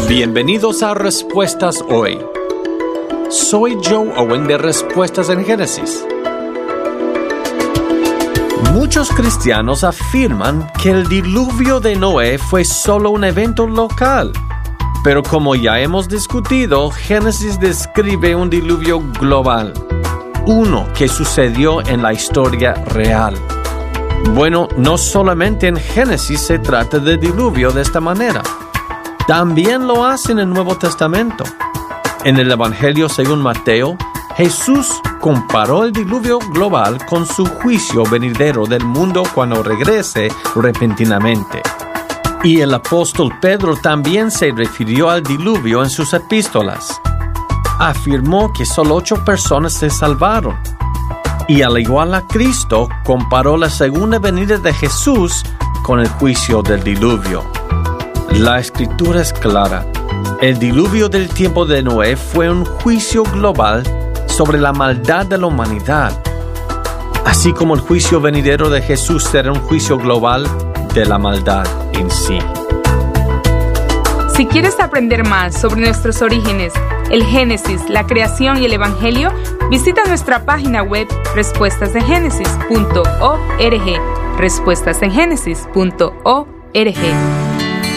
Bienvenidos a Respuestas Hoy. Soy Joe Owen de Respuestas en Génesis. Muchos cristianos afirman que el diluvio de Noé fue solo un evento local. Pero como ya hemos discutido, Génesis describe un diluvio global. Uno que sucedió en la historia real. Bueno, no solamente en Génesis se trata de diluvio de esta manera. También lo hace en el Nuevo Testamento. En el Evangelio según Mateo, Jesús comparó el diluvio global con su juicio venidero del mundo cuando regrese repentinamente. Y el apóstol Pedro también se refirió al diluvio en sus epístolas. Afirmó que solo 8 personas se salvaron. Y al igual a Cristo, comparó la segunda venida de Jesús con el juicio del diluvio. La Escritura es clara. El diluvio del tiempo de Noé fue un juicio global sobre la maldad de la humanidad, así como el juicio venidero de Jesús será un juicio global de la maldad en sí. Si quieres aprender más sobre nuestros orígenes, el Génesis, la creación y el Evangelio, visita nuestra página web respuestasengenesis.org. respuestasengenesis.org.